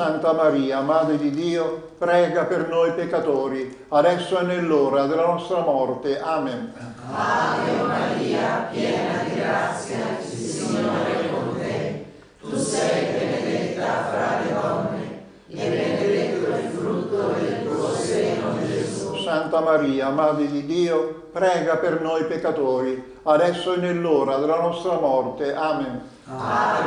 Santa Maria, Madre di Dio, prega per noi peccatori, adesso e nell'ora della nostra morte. Amen. Ave Maria, piena di grazia, il Signore è con te. Tu sei benedetta fra le donne, e benedetto il frutto del tuo seno, Gesù. Santa Maria, Madre di Dio, prega per noi peccatori, adesso e nell'ora della nostra morte. Amen. Ave